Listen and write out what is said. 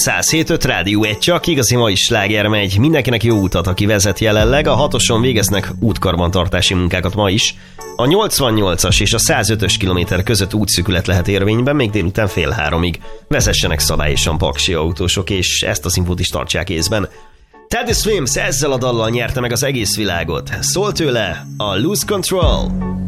107.5 Rádió 1, csak igazi mai sláger megy. Mindenkinek jó utat, aki vezet jelenleg. A 6-oson végeznek útkarbantartási munkákat ma is. A 88-as és a 105-ös kilométer között útszűkület lehet érvényben, még délután 2:30. Vezessenek szabályosan paksi autósok, és ezt a színfót is tartsák észben. Teddy Swims ezzel a dallal nyerte meg az egész világot. Szól tőle a Lose Control.